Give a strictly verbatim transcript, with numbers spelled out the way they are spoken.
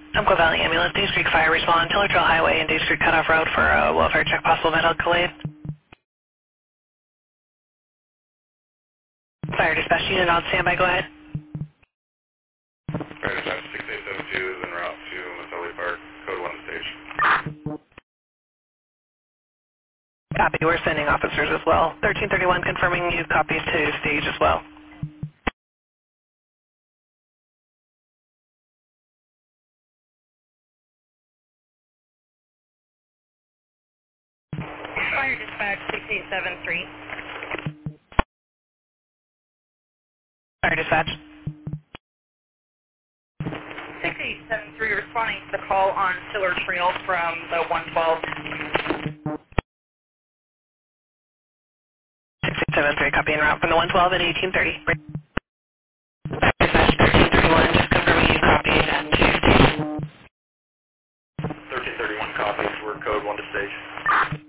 Umpqua Valley Ambulance, Days Creek Fire respond, Tiller Trail Highway and Days Creek Cutoff Road for a welfare check, possible medical aid. Fire dispatch unit on standby, go ahead. Fire dispatch six eight seven two is en route to Maselli Park, code one stage. Copy, we're sending officers as well. thirteen thirty-one confirming you copies to stage as well. Fire dispatch six eight seven three. Fire dispatch. six eight seven three responding to the call on Tiller Trail from the one twelve. six eight seven three, copy en route from the one twelve at eighteen thirty. Fire dispatch thirteen thirty-one, just confirming you copies and to stage. thirteen thirty-one copies, we're code one to stage.